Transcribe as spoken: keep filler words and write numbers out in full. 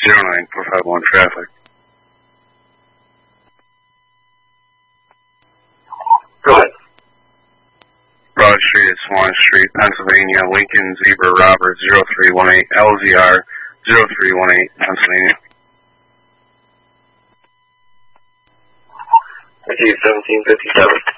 zero nine four five one traffic. Go ahead. Broad Street at Swan Street, Pennsylvania, Lincoln Zebra Robert zero three one eight, L Z R zero three one eight, Pennsylvania. I see seventeen fifty-seven.